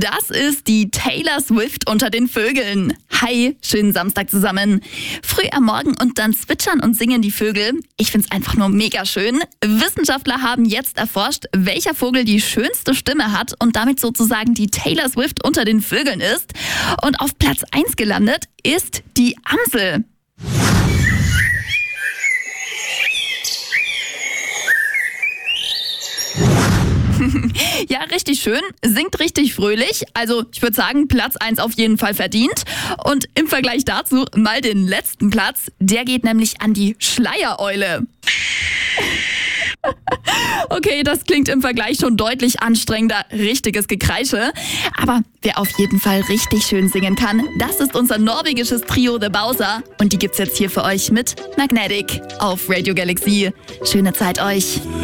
Das ist die Taylor Swift unter den Vögeln. Hi, schönen Samstag zusammen. Früh am Morgen und dann zwitschern und singen die Vögel. Ich find's einfach nur mega schön. Wissenschaftler haben jetzt erforscht, welcher Vogel die schönste Stimme hat und damit sozusagen die Taylor Swift unter den Vögeln ist. Und auf Platz 1 gelandet ist die Amsel. Ja, richtig schön, singt richtig fröhlich. Also ich würde sagen, Platz 1 auf jeden Fall verdient. Und im Vergleich dazu mal den letzten Platz. Der geht nämlich an die Schleiereule. Okay, das klingt im Vergleich schon deutlich anstrengender. Richtiges Gekreische. Aber wer auf jeden Fall richtig schön singen kann, das ist unser norwegisches Trio The Bowser. Und die gibt's jetzt hier für euch mit Magnetic auf Radio Galaxy. Schöne Zeit euch.